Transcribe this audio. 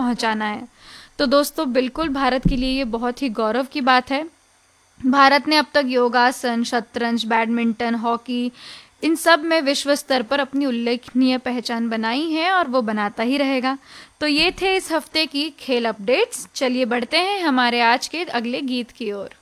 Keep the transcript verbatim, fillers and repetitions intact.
पहुंचाना है। तो दोस्तों बिल्कुल भारत के लिए ये बहुत ही गौरव की बात है। भारत ने अब तक योगासन, शतरंज, बैडमिंटन, हॉकी, इन सब में विश्व स्तर पर अपनी उल्लेखनीय पहचान बनाई है और वो बनाता ही रहेगा। तो ये थे इस हफ्ते की खेल अपडेट्स। चलिए बढ़ते हैं हमारे आज के अगले गीत की ओर।